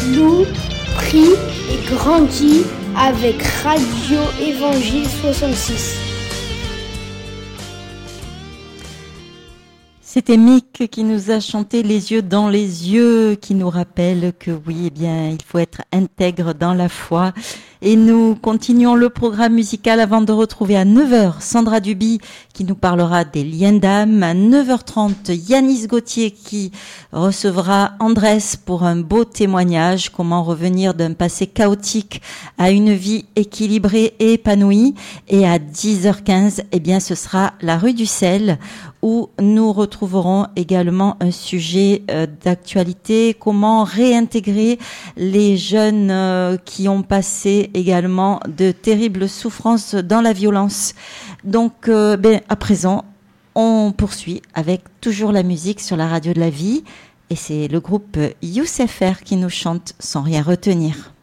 loue, prie et grandit avec Radio Évangile 66. C'était Mick qui nous a chanté Les yeux dans les yeux, qui nous rappelle que oui, eh bien, il faut être intègre dans la foi. Et nous continuons le programme musical avant de retrouver à 9h Sandra Duby qui nous parlera des liens d'âme. À 9h30, Yanis Gauthier qui recevra Andrés pour un beau témoignage, comment revenir d'un passé chaotique à une vie équilibrée et épanouie. Et à 10h15, eh bien, ce sera la rue du sel où nous retrouverons également un sujet d'actualité, comment réintégrer les jeunes qui ont passé également de terribles souffrances dans la violence. Donc, à présent, on poursuit avec toujours la musique sur la radio de la vie et c'est le groupe Youssef R qui nous chante Sans rien retenir.